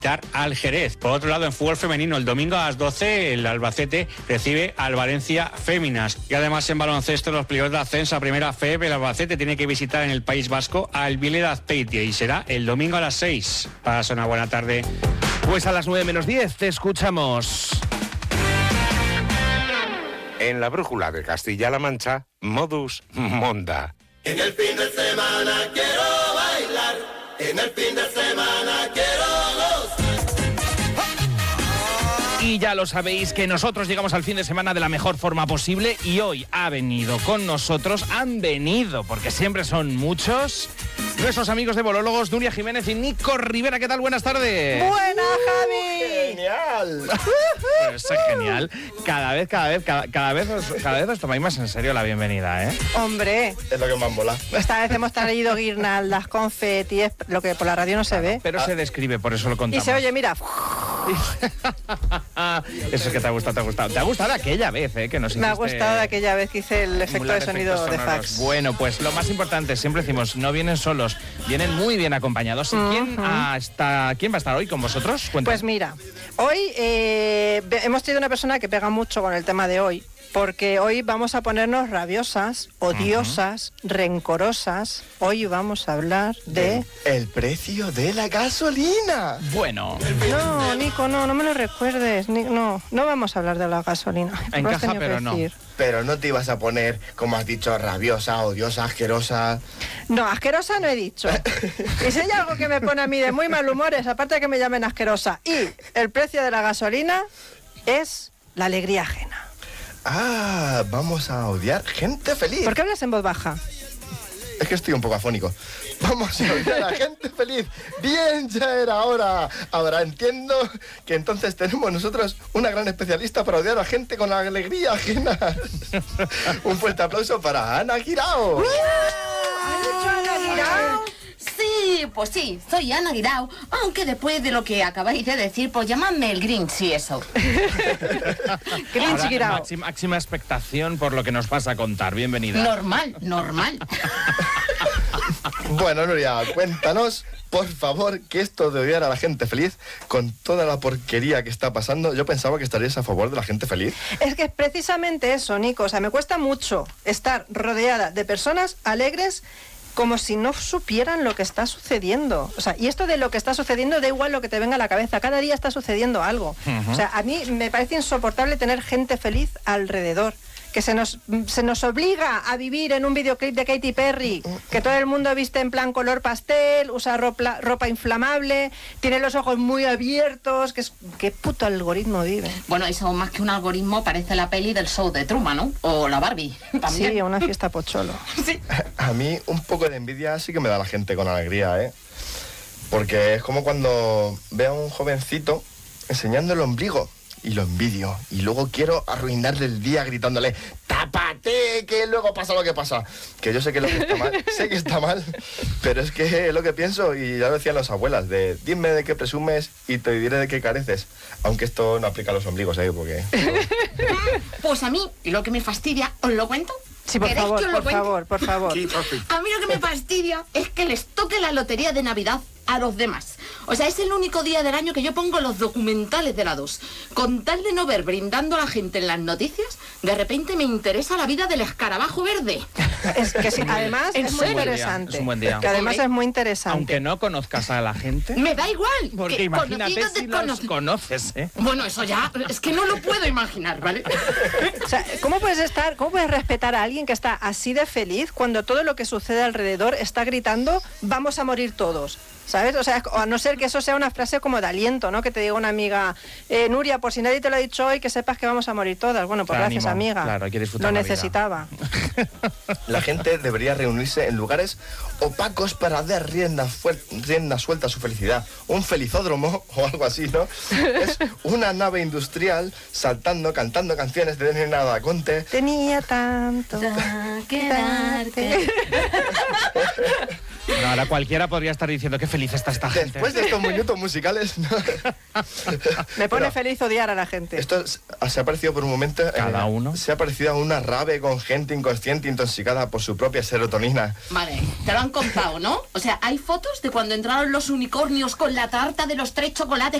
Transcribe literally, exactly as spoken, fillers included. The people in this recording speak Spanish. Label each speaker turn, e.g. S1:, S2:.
S1: al Jerez. Por otro lado, en fútbol femenino, el domingo a las doce, el Albacete recibe al Valencia Féminas. Y además en baloncesto, los playoffs de ascenso a Primera F E B, el Albacete tiene que visitar en el País Vasco al Vilet Azpeitia y será el domingo a las seis. Pasa una buena tarde.
S2: Pues a las nueve menos diez te escuchamos.
S3: En la brújula de Castilla-La Mancha, Modus Monda.
S4: En el fin de semana quiero bailar, en el fin de semana quiero gozar.
S2: Y ya lo sabéis que nosotros llegamos al fin de semana de la mejor forma posible y hoy ha venido con nosotros, han venido, porque siempre son muchos, nuestros amigos de Bolólogos, Nuria Jiménez y Nico Rivera. ¿Qué tal? Buenas tardes.
S5: ¡Buena, Javi!
S4: ¡Genial!
S2: Pues es genial. Cada vez, cada vez, cada, cada vez, os, cada vez os tomáis más en serio la bienvenida, ¿eh?
S5: Hombre,
S4: Es lo que más mola.
S5: esta vez hemos traído guirnaldas, confeti, es lo que por la radio no se ve.
S2: Pero se describe, por eso lo
S5: Y
S2: contamos.
S5: se oye, mira,
S2: Eso es que te ha gustado, te ha gustado. Te ha gustado aquella vez, ¿eh? Que nos
S5: me ha
S2: hiciste
S5: gustado de aquella vez que hice el efecto
S2: acumular
S5: de sonido
S2: efectos
S5: de
S2: sonoros.
S5: fax.
S2: Bueno, pues lo más importante, siempre decimos, no vienen solos, vienen muy bien acompañados. ¿Y quién,
S5: Ujú.
S2: ah, está, quién va a estar hoy con vosotros? Cuéntame.
S5: Pues mira, hoy eh, ve- hemos tenido una persona que pega mucho con el tema de hoy, porque hoy vamos a ponernos rabiosas, odiosas, rencorosas. Hoy vamos a hablar de...
S4: El precio de la gasolina.
S2: Bueno,
S5: No, Nico, no, no me lo recuerdes. Ni- No, no vamos a hablar de la gasolina. Lo has
S2: Encaja,
S5: tenido que
S2: pero no.
S5: decir.
S4: Pero no te ibas a poner, como has dicho, rabiosa, odiosa, asquerosa.
S5: No, asquerosa no he dicho. Y si hay algo que me pone a mí de muy mal humor es, aparte de que me llamen asquerosa, y el precio de la gasolina es la alegría ajena.
S4: Ah, vamos a odiar gente feliz.
S5: ¿Por qué hablas en voz baja?
S4: Es que estoy un poco afónico. Vamos a odiar a gente feliz. Bien, ya era hora. Ahora entiendo que entonces tenemos nosotros una gran especialista para odiar a gente con alegría ajena. Un fuerte aplauso para Ana Guirao.
S5: ¿Has dicho Ana Guirao?
S6: Sí, pues sí, soy Ana Guirao, aunque después de lo que acabáis de decir, pues llamadme el Grinch y eso.
S5: Grinch
S2: ahora,
S5: Guirao.
S2: máxima, máxima expectación por lo que nos vas a contar. Bienvenida.
S6: Normal, normal.
S4: Bueno, Nuria, cuéntanos, por favor, que esto de odiar a la gente feliz, con toda la porquería que está pasando, yo pensaba que estarías a favor de la gente feliz.
S5: Es que es precisamente eso, Nico. O sea, me cuesta mucho estar rodeada de personas alegres como si no supieran lo que está sucediendo. O sea, y esto de lo que está sucediendo da igual lo que te venga a la cabeza. Cada día está sucediendo algo.
S2: Ujú.
S5: O sea, a mí me parece insoportable tener gente feliz alrededor. Que se nos, se nos obliga a vivir en un videoclip de Katy Perry, que todo el mundo viste en plan color pastel, usa ropa, ropa inflamable, tiene los ojos muy abiertos, que es, ¿qué puto algoritmo vive?
S6: Bueno, eso más que un algoritmo parece la peli del show de Truman, ¿no? O la Barbie, también.
S5: Sí, una fiesta pocholo.
S4: A mí un poco de envidia sí que me da la gente con alegría, ¿eh? Porque es como cuando veo a un jovencito enseñando el ombligo y lo envidio. Y luego quiero arruinarle el día gritándole ¡tápate! Que luego pasa lo que pasa. Que yo sé que lo que está mal, sé que está mal, pero es que es lo que pienso y ya lo decían las abuelas, de dime de qué presumes y te diré de qué careces. Aunque esto no aplica a los ombligos, ¿eh? Porque...
S6: Pues a mí lo que me fastidia, ¿os lo cuento?
S5: Sí, por
S6: ¿Queréis
S5: favor,
S6: que os
S5: por
S6: lo cuente?
S5: favor, por favor.
S6: A mí lo que me fastidia es que les toque la lotería de Navidad a los demás. O sea, es el único día del año que yo pongo los documentales de la dos. Con tal de no ver brindando a la gente en las noticias, de repente me interesa la vida del escarabajo verde.
S5: Es que sí, además
S6: ¿En
S5: es muy
S6: serio?
S5: interesante.
S2: Es un buen día.
S5: Que además
S6: Hombre.
S5: es muy interesante.
S2: Aunque no conozcas a la gente,
S6: Me da igual.
S2: porque
S6: que
S2: imagínate
S6: conocidos,
S2: si los
S6: desconocidos.
S2: conoces, ¿eh?
S6: Bueno, eso ya, es que no lo puedo imaginar, ¿vale?
S5: O sea, ¿cómo puedes estar, cómo puedes respetar a alguien que está así de feliz cuando todo lo que sucede alrededor está gritando vamos a morir todos? ¿Sabes? O sea, a no ser que eso sea una frase como de aliento, ¿no? Que te diga una amiga, eh, Nuria, por si nadie te lo ha dicho hoy, que sepas que vamos a morir todas. Bueno, pues
S2: Te
S5: gracias,
S2: ánimo.
S5: amiga.
S2: Claro, hay que disfrutar
S5: Lo
S2: la vida.
S5: necesitaba.
S4: La gente debería reunirse en lugares opacos para dar rienda, fuer- rienda suelta a su felicidad. Un felizódromo o algo así, ¿no? Es una nave industrial saltando, cantando canciones de Nena da Conte.
S5: Tenía tanto
S6: quedarte.
S2: Bueno, ahora cualquiera podría estar diciendo qué feliz está esta gente.
S4: Después de estos minutos musicales... ¿no?
S5: Me pone
S4: Pero
S5: feliz odiar a la gente.
S4: Esto es- se ha parecido por un momento...
S2: Cada uno.
S4: Se ha parecido a una rave con gente inconsciente intoxicada por su propia serotonina.
S6: Vale, te lo han contado, ¿no? O sea, hay fotos de cuando entraron los unicornios con la tarta de los tres chocolates